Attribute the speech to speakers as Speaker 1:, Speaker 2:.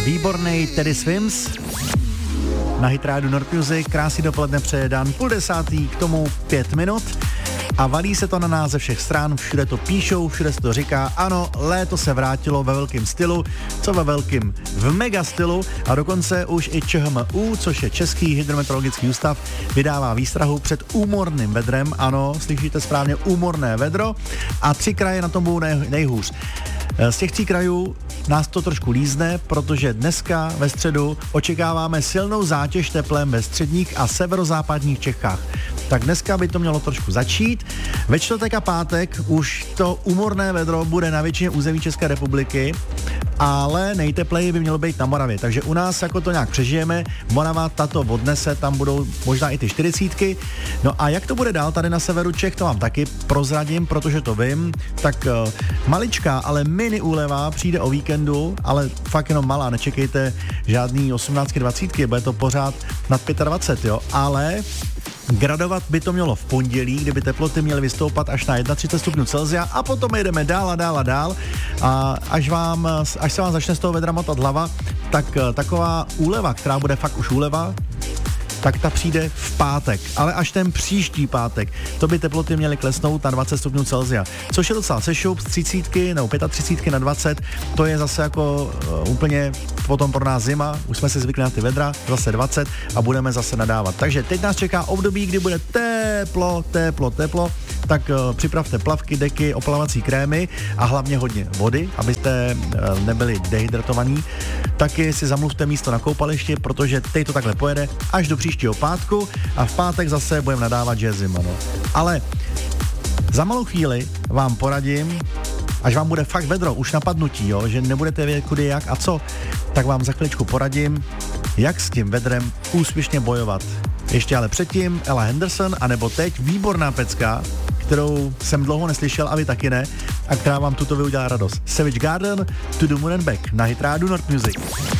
Speaker 1: Výborný Teddy Swims na Hitrádiu Nord Music. Krásný dopoledne přeje Dan, 9:30, k tomu 5 minut. A valí se to na nás ze všech stran, všude to píšou, všude se to říká, ano, léto se vrátilo ve velkém stylu, co ve velkém, v mega stylu a dokonce už i ČHMÚ, což je Český hydrometeorologický ústav, vydává výstrahu před úmorným vedrem, ano, slyšíte správně, úmorné vedro a 3 kraje na tom budou nejhůř. Z těch 3 krajů nás to trošku lízne, protože dneska ve středu očekáváme silnou zátěž teplem ve středních a severozápadních Čechách. Tak dneska by to mělo trošku začít. Ve čtvrtek a pátek už to úmorné vedro bude na většině území České republiky, ale nejtepleji by mělo být na Moravě. Takže u nás jako to nějak přežijeme. Morava tato odnese, tam budou možná i ty 40. No a jak to bude dál tady na severu Čech, to vám taky prozradím, protože to vím. Tak maličká, ale mini úleva přijde o víkendu, ale fakt jenom malá, nečekejte žádný 18, 20, bude to pořád nad 25, jo, ale gradovat by to mělo v pondělí, kdyby teploty měly vystoupat až na 31 stupňů Celsia a potom jedeme dál a dál a dál a až se vám začne z toho vedra motat hlava, tak taková úleva, která bude fakt už úleva, tak ta přijde v pátek, ale až ten příští pátek. To by teploty měly klesnout na 20 stupňů Celsia, což je docela sešup z 30 nebo 35 na 20, to je zase jako úplně potom pro nás zima, už jsme si zvykli na ty vedra, zase 20 a budeme zase nadávat. Takže teď nás čeká období, kdy bude teplo, tak připravte plavky, deky, oplavací krémy a hlavně hodně vody, abyste nebyli dehydratovaní. Taky si zamluvte místo na koupališti, protože teď to takhle pojede až do příštího pátku a v pátek zase budeme nadávat, že je zima. No. Ale za malou chvíli vám poradím, až vám bude fakt vedro, už napadnutí, jo, že nebudete vědět kudy, jak a co, tak vám za chviličku poradím, jak s tím vedrem úspěšně bojovat. Ještě ale předtím Ella Henderson, anebo teď výborná pecka, kterou jsem dlouho neslyšel a vy taky ne, a která vám tuto udělá radost. Savage Garden, To the Moon and Back na Hitrádiu Nord Music.